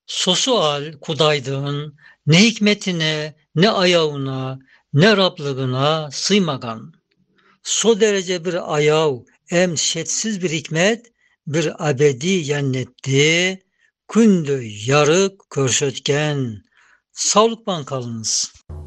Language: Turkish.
Sosual kudaydığın, ne hikmetine, ne ayağına, ne Rablığına sıymagan. So derece bir ayav, em şetsiz bir hikmet, bir abedi yennetti, kündü yarık körşötken. Sağlıkla kalınız.